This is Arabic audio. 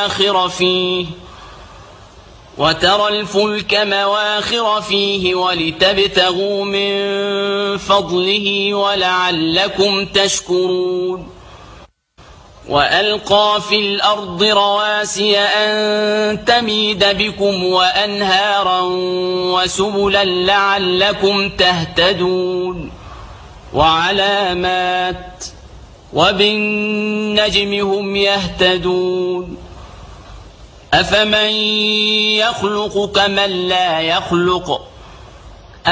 مواخر فيه ولتبتغوا من فضله ولعلكم تشكرون. وألقى في الأرض رواسي أن تميد بكم وأنهارا وسبلا لعلكم تهتدون. وعلامات وبالنجم هم يهتدون. أفمن يخلق كمن لا يخلق